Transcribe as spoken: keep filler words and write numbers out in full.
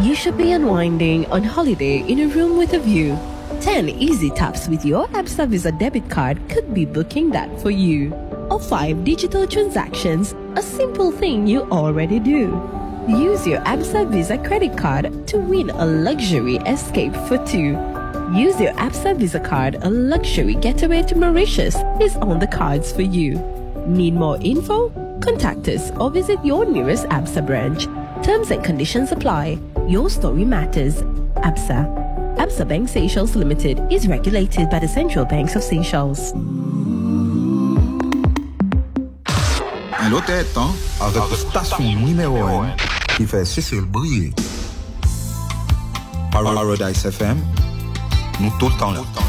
You should be unwinding on holiday in a room with a view. ten easy taps with your Absa Visa debit card could be booking that for you. Or five digital transactions, a simple thing you already do. Use your Absa Visa credit card to win a luxury escape for two. Use your Absa Visa card, a luxury getaway to Mauritius is on the cards for you. Need more info? Contact us or visit your nearest Absa branch. Terms and conditions apply. Your story matters. Absa. Absa Bank Seychelles Limited is regulated by the Central Banks of Seychelles. Allo tête, hein? Avec la station numéro un qui fait Cécile briller. Paradise F M, nous tout le temps là.